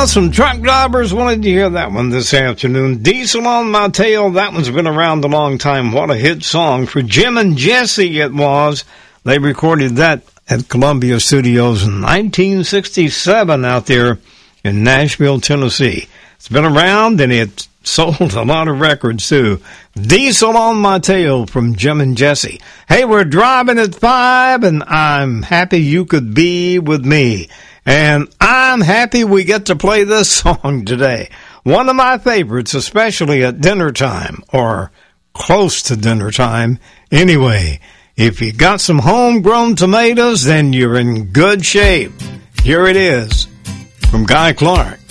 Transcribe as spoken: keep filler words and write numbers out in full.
Well, some truck drivers wanted to hear that one this afternoon. Diesel on My Tail, that one's been around a long time. What a hit song. For Jim and Jesse it was. They recorded that at Columbia Studios in nineteen sixty-seven out there in Nashville, Tennessee. It's been around and it sold a lot of records too. Diesel on My Tail from Jim and Jesse. Hey, we're driving at five and I'm happy you could be with me. And I'm happy we get to play this song today. One of my favorites, especially at dinner time or close to dinner time. Anyway, if you got some homegrown tomatoes, then you're in good shape. Here it is from Guy Clark.